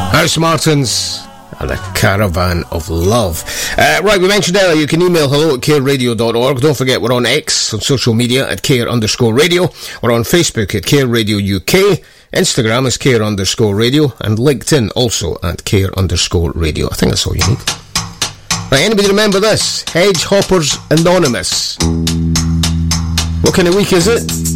House Martins and a Caravan of Love. Right, we mentioned earlier you can email hello@careradio.org. Don't forget we're on X, on social media at care_radio. We're on Facebook at Care Radio UK. Instagram is care_radio. And LinkedIn also at care_radio. I think that's all you need. Right, anybody remember this? Hedgehoppers Anonymous. What kind of week is it?